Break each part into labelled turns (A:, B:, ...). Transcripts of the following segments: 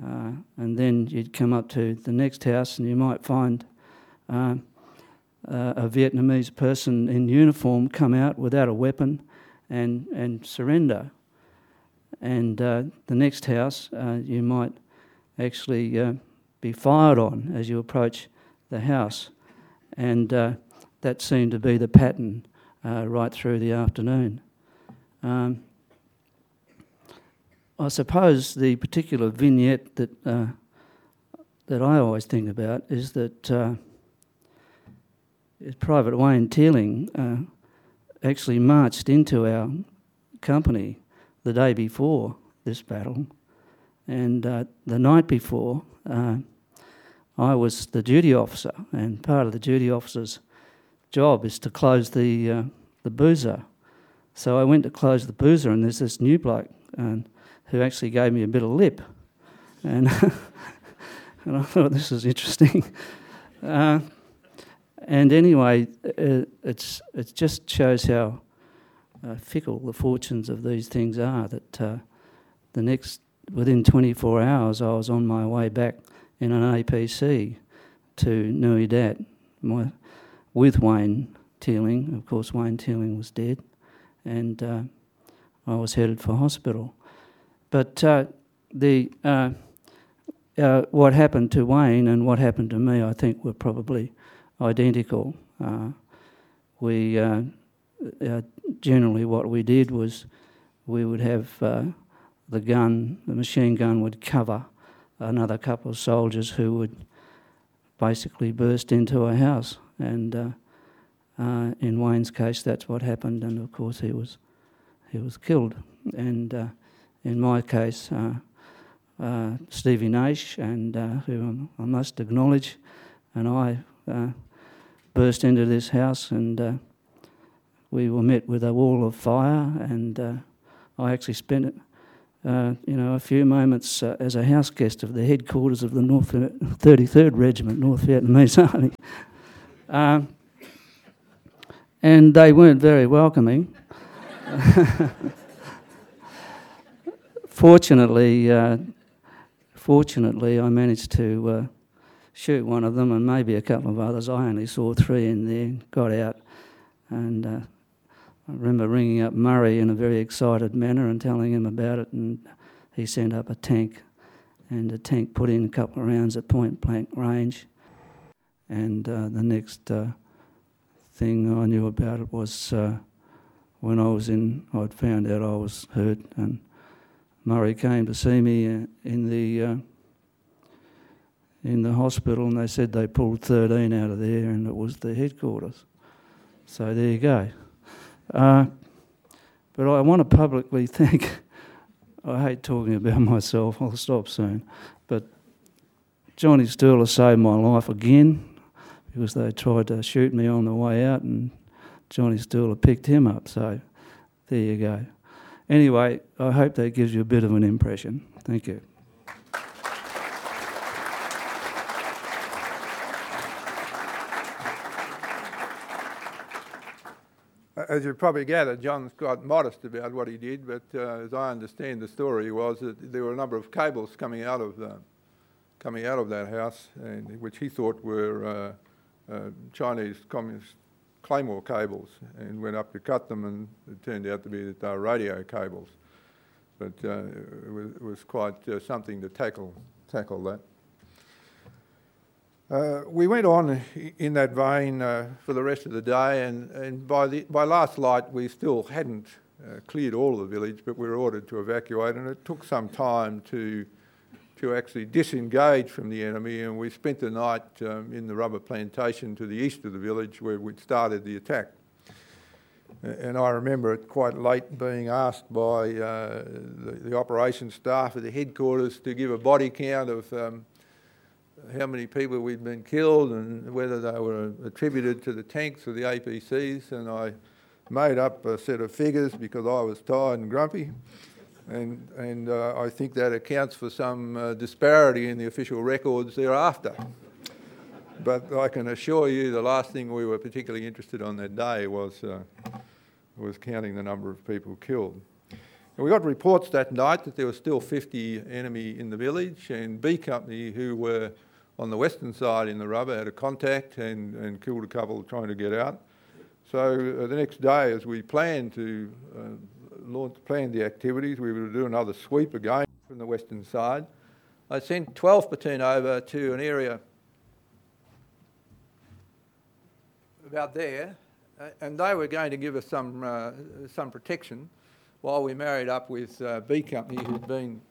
A: and then you'd come up to the next house and you might find a Vietnamese person in uniform come out without a weapon and surrender. And the next house you might actually be fired on as you approach the house. And that seemed to be the pattern right through the afternoon. I suppose the particular vignette that I always think about is that Private Wayne Teeling actually marched into our company the day before this battle, and the night before I was the duty officer, and part of the duty officer's job is to close the boozer. So I went to close the boozer, and there's this new bloke who actually gave me a bit of lip, and and I thought this was interesting. And anyway, it just shows how fickle the fortunes of these things are. That within 24 hours, I was on my way back in an APC to Nui Dat with Wayne Teeling. Of course, Wayne Teeling was dead, and I was headed for hospital. But what happened to Wayne and what happened to me, I think, were probably identical. Generally what we did was we would have the machine gun would cover another couple of soldiers who would basically burst into a house. And in Wayne's case, that's what happened, and of course he was killed. And in my case, Stevie Nash, and who I must acknowledge, and I burst into this house, and we were met with a wall of fire, and I actually spent a few moments as a house guest of the headquarters of the 33rd Regiment, North Vietnamese Army. And they weren't very welcoming. Fortunately, I managed to shoot one of them and maybe a couple of others. I only saw 3 in there, got out, and I remember ringing up Murray in a very excited manner and telling him about it, and he sent up a tank, and the tank put in a couple of rounds at point-blank range. And the next thing I knew about it was when I'd found out I was hurt, and Murray came to see me in the hospital, and they said they pulled 13 out of there, and it was the headquarters. So there you go. But I want to publicly thank, I hate talking about myself, I'll stop soon, but Johnny Stirler saved my life again, because they tried to shoot me on the way out, and Johnny Stirler picked him up, so there you go. Anyway, I hope that gives you a bit of an impression. Thank you.
B: As you probably gathered, John's quite modest about what he did, but as I understand the story was that there were a number of cables coming out of that house, and which he thought were Chinese Communist Claymore cables, and went up to cut them, and it turned out to be that they were radio cables. But it was quite something to tackle that. We went on in that vein for the rest of the day, and by last light we still hadn't cleared all of the village, but we were ordered to evacuate, and it took some time to actually disengage from the enemy, and we spent the night in the rubber plantation to the east of the village where we'd started the attack. And I remember it quite late being asked by the operations staff at the headquarters to give a body count of how many people we'd been killed and whether they were attributed to the tanks or the APCs, and I made up a set of figures because I was tired and grumpy. And I think that accounts for some disparity in the official records thereafter. But I can assure you the last thing we were particularly interested on that day was counting the number of people killed. And we got reports that night that there was still 50 enemy in the village, and B Company, who were on the western side in the rubber, had a contact and killed a couple trying to get out. So the next day, as we planned to plan the activities, we were to do another sweep again from the western side. I sent 12th Platoon over to an area about there, and they were going to give us some protection while we married up with B Company, who'd been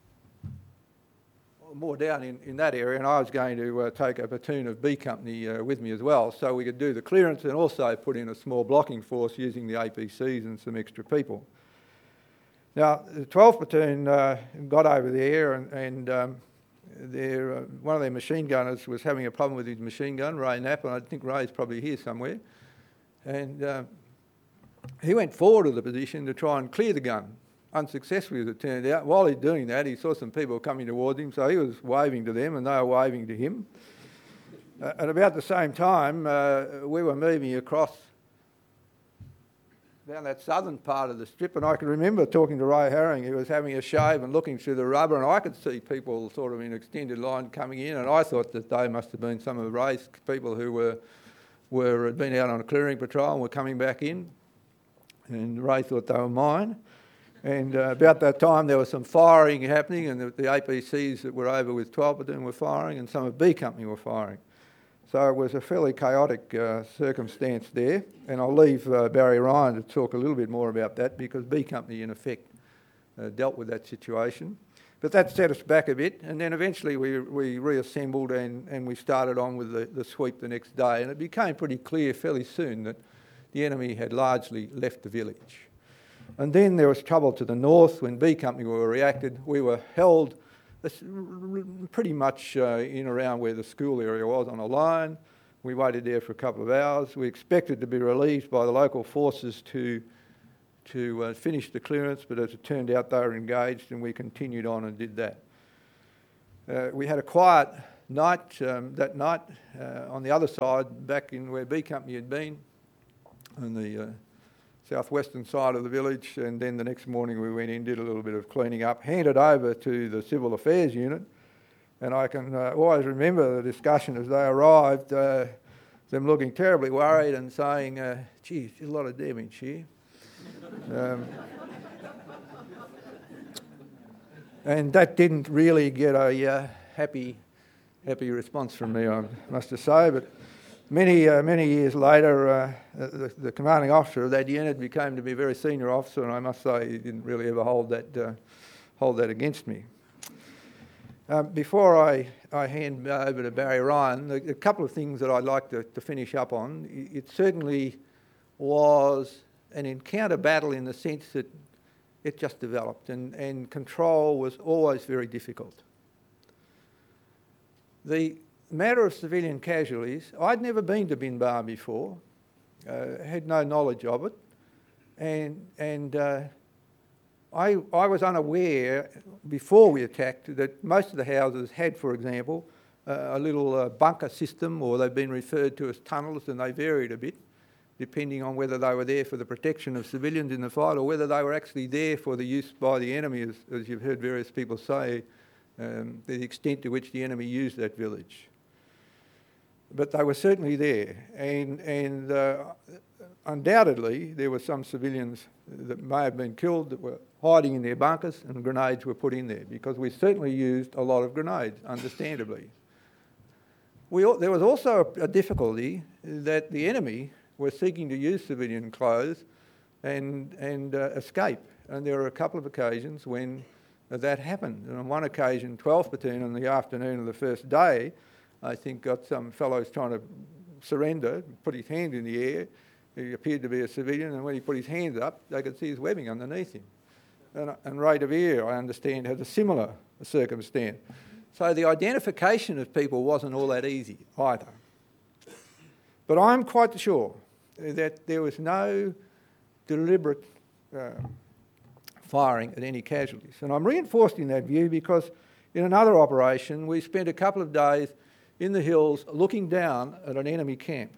B: more down in that area, and I was going to take a platoon of B Company with me as well, so we could do the clearance and also put in a small blocking force using the APCs and some extra people. Now, the 12th Platoon got over there, and one of their machine gunners was having a problem with his machine gun, Ray Knapp, and I think Ray's probably here somewhere. And he went forward to the position to try and clear the gun, unsuccessfully as it turned out. While he's doing that, he saw some people coming towards him, so he was waving to them and they were waving to him. At about the same time, we were moving across down that southern part of the strip, and I can remember talking to Ray Herring. He was having a shave and looking through the rubber, and I could see people sort of in extended line coming in, and I thought that they must have been some of Ray's people who had been out on a clearing patrol and were coming back in, and Ray thought they were mine. And about that time there was some firing happening, and the APCs that were over with 12 Platoon were firing, and some of B Company were firing. So it was a fairly chaotic circumstance there, and I'll leave Barry Ryan to talk a little bit more about that, because B Company in effect dealt with that situation. But that set us back a bit, and then eventually we reassembled and we started on with the sweep the next day, and it became pretty clear fairly soon that the enemy had largely left the village. And then there was trouble to the north. When B Company were reacted, we were held pretty much in around where the school area was on a line. We waited there for a couple of hours. We expected to be relieved by the local forces to finish the clearance, but as it turned out they were engaged, and we continued on and did that. We had a quiet night that night on the other side, back in where B Company had been, on the southwestern side of the village, and then the next morning we went in, did a little bit of cleaning up, handed over to the Civil Affairs Unit, and I can always remember the discussion as they arrived, them looking terribly worried and saying, geez, there's a lot of damage here. And that didn't really get a happy response from me, I must have say, but many years later, the commanding officer of that unit became to be a very senior officer, and I must say he didn't really ever hold that against me. Before I hand over to Barry Ryan, a couple of things that I'd like to finish up on. It certainly was an encounter battle in the sense that it just developed, and control was always very difficult. The matter of civilian casualties, I'd never been to Binbar before, had no knowledge of it, and I was unaware before we attacked that most of the houses had, for example, a little bunker system, or they've been referred to as tunnels, and they varied a bit depending on whether they were there for the protection of civilians in the fight or whether they were actually there for the use by the enemy, as you've heard various people say, the extent to which the enemy used that village. But they were certainly there, and undoubtedly there were some civilians that may have been killed that were hiding in their bunkers, and grenades were put in there, because we certainly used a lot of grenades, understandably. There was also a difficulty that the enemy were seeking to use civilian clothes and escape, and there were a couple of occasions when that happened. And on one occasion, 12th Platoon on the afternoon of the first day, I think got some fellows trying to surrender, put his hand in the air. He appeared to be a civilian, and when he put his hands up, they could see his webbing underneath him. And Ray de Vere, I understand, had a similar circumstance. So the identification of people wasn't all that easy either. But I'm quite sure that there was no deliberate firing at any casualties. And I'm reinforcing that view because in another operation, we spent a couple of days in the hills looking down at an enemy camp.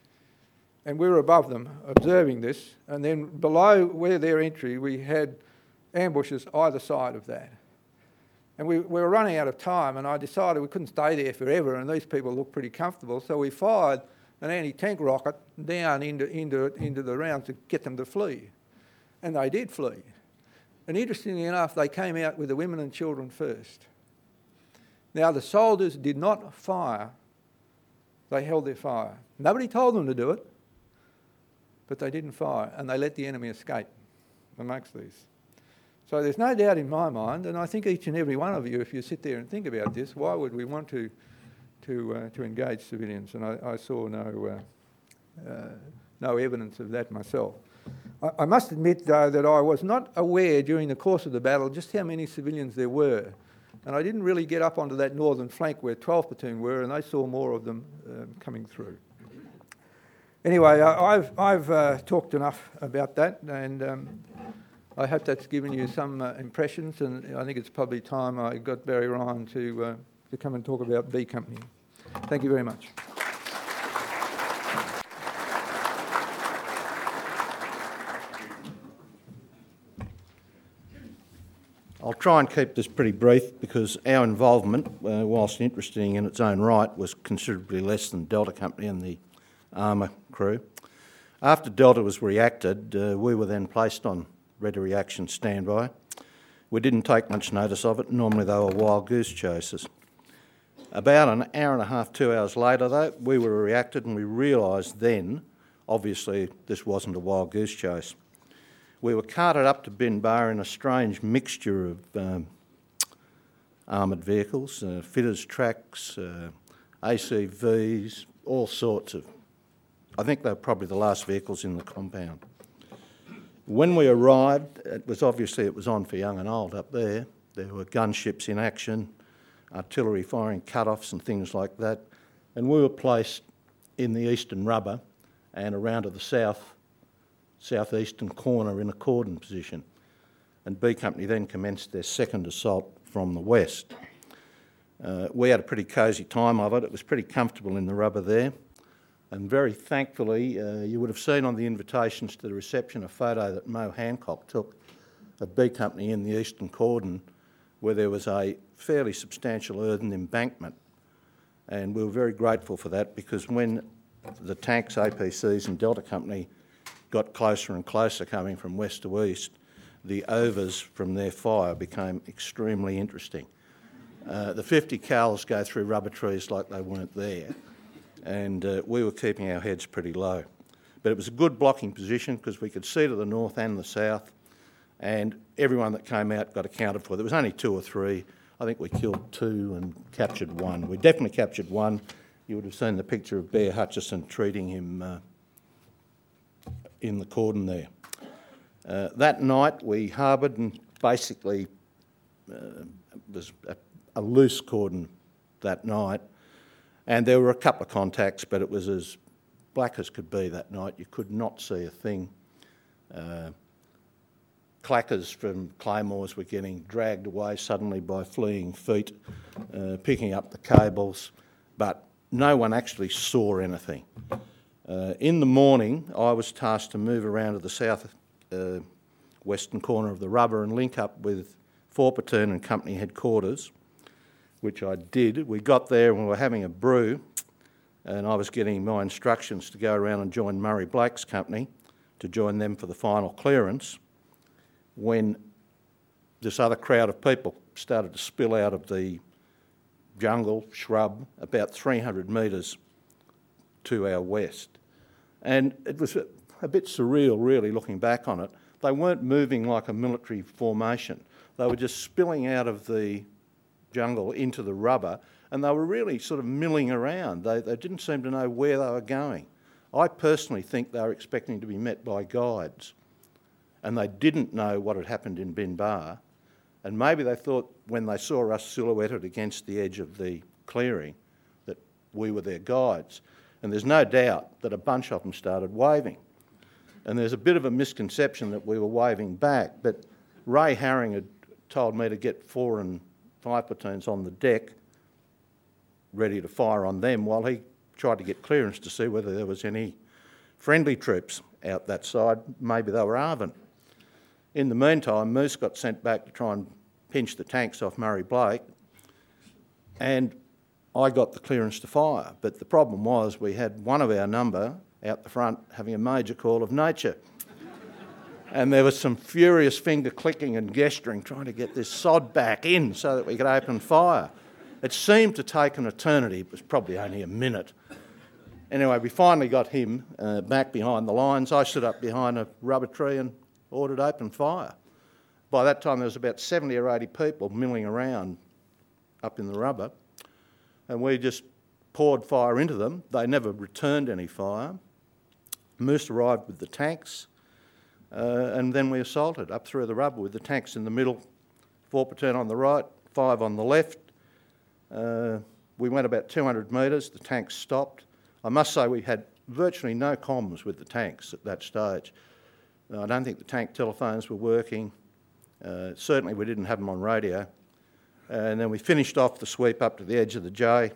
B: And we were above them observing this. And then below where their entry, we had ambushes either side of that. And we were running out of time, and I decided we couldn't stay there forever, and these people looked pretty comfortable, so we fired an anti-tank rocket down into the rounds to get them to flee. And they did flee. And interestingly enough, they came out with the women and children first. Now, the soldiers did not fire. They held their fire. Nobody told them to do it, but they didn't fire, and they let the enemy escape amongst these. So there's no doubt in my mind, and I think each and every one of you, if you sit there and think about this, why would we want to engage civilians? And I saw no evidence of that myself. I must admit, though, that I was not aware during the course of the battle just how many civilians there were. And I didn't really get up onto that northern flank where 12th Platoon were, and they saw more of them coming through. Anyway, I've talked enough about that, and I hope that's given you some impressions, and I think it's probably time I got Barry Ryan to come and talk about B Company. Thank you very much.
C: I'll try and keep this pretty brief because our involvement, whilst interesting in its own right, was considerably less than Delta Company and the armour crew. After Delta was reacted, we were then placed on ready reaction standby. We didn't take much notice of it. Normally they were wild goose chases. About an hour and a half, 2 hours later though, we were reacted and we realised then, obviously this wasn't a wild goose chase. We were carted up to Binbar in a strange mixture of armoured vehicles, fitters' tracks, ACVs, all sorts of... I think they were probably the last vehicles in the compound. When we arrived, it was on for young and old up there. There were gunships in action, artillery firing cut-offs and things like that. And we were placed in the eastern rubber and around to the southeastern corner in a cordon position. And B Company then commenced their second assault from the west. We had a pretty cosy time of it. It was pretty comfortable in the rubber there. And very thankfully, you would have seen on the invitations to the reception a photo that Mo Hancock took of B Company in the eastern cordon where there was a fairly substantial earthen embankment. And we were very grateful for that because when the tanks, APCs and Delta Company got closer and closer coming from west to east, the overs from their fire became extremely interesting. The 50 cals go through rubber trees like they weren't there, and we were keeping our heads pretty low. But it was a good blocking position because we could see to the north and the south, and everyone that came out got accounted for. There was only 2 or 3. I think we killed 2 and captured 1. We definitely captured 1. You would have seen the picture of Bear Hutchison treating him in the cordon there. That night we harboured and basically was a loose cordon that night, and there were a couple of contacts, but it was as black as could be that night. You could not see a thing. Clackers from claymores were getting dragged away suddenly by fleeing feet, picking up the cables, but no one actually saw anything. In the morning, I was tasked to move around to the south western corner of the rubber and link up with 4 Platoon and Company headquarters, which I did. We got there and we were having a brew, and I was getting my instructions to go around and join Murray Blake's company to join them for the final clearance, when this other crowd of people started to spill out of the jungle, shrub, about 300 metres to our west. And it was a bit surreal, really, looking back on it. They weren't moving like a military formation. They were just spilling out of the jungle into the rubber, and they were really sort of milling around. They didn't seem to know where they were going. I personally think they were expecting to be met by guides, and they didn't know what had happened in Binbar, and maybe they thought when they saw us silhouetted against the edge of the clearing that we were their guides. And there's no doubt that a bunch of them started waving. And there's a bit of a misconception that we were waving back, but Ray Haring had told me to get 4 and 5 platoons on the deck ready to fire on them while he tried to get clearance to see whether there was any friendly troops out that side. Maybe they were Arvin. In the meantime, Moose got sent back to try and pinch the tanks off Murray Blake, and I got the clearance to fire. But the problem was we had one of our number out the front having a major call of nature. And there was some furious finger clicking and gesturing trying to get this sod back in so that we could open fire. It seemed to take an eternity. It was probably only a minute. Anyway, we finally got him back behind the lines. I stood up behind a rubber tree and ordered open fire. By that time, there was about 70 or 80 people milling around up in the rubber, and we just poured fire into them. They never returned any fire. Moose arrived with the tanks, and then we assaulted up through the rubber with the tanks in the middle, 4 platoon on the right, 5 on the left. We went about 200 metres, the tanks stopped. I must say we had virtually no comms with the tanks at that stage. I don't think the tank telephones were working. Certainly we didn't have them on radio. And then we finished off the sweep up to the edge of the J.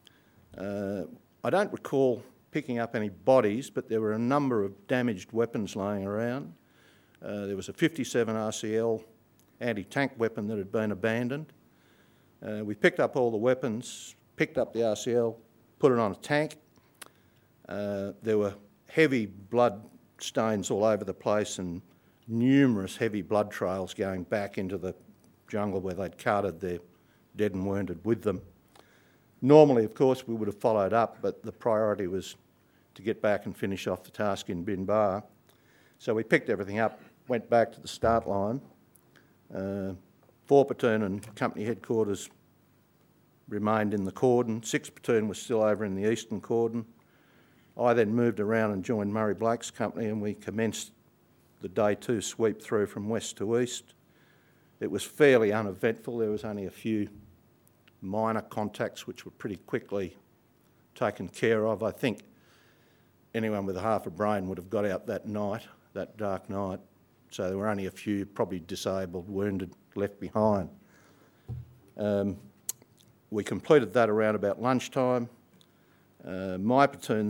C: I don't recall picking up any bodies, but there were a number of damaged weapons laying around. There was a 57 RCL anti-tank weapon that had been abandoned. We picked up all the weapons, picked up the RCL, put it on a tank. There were heavy blood stains all over the place and numerous heavy blood trails going back into the jungle where they'd carted their dead and wounded with them. Normally, of course, we would have followed up, but the priority was to get back and finish off the task in Bin Bar. So we picked everything up, went back to the start line. 4 platoon and company headquarters remained in the cordon. 6 platoon was still over in the eastern cordon. I then moved around and joined Murray Blake's company, and we commenced the day 2 sweep through from west to east. It was fairly uneventful. There was only a few minor contacts which were pretty quickly taken care of. I think anyone with half a brain would have got out that night, that dark night. So there were only a few probably disabled, wounded, left behind. We completed that around about lunchtime. My platoon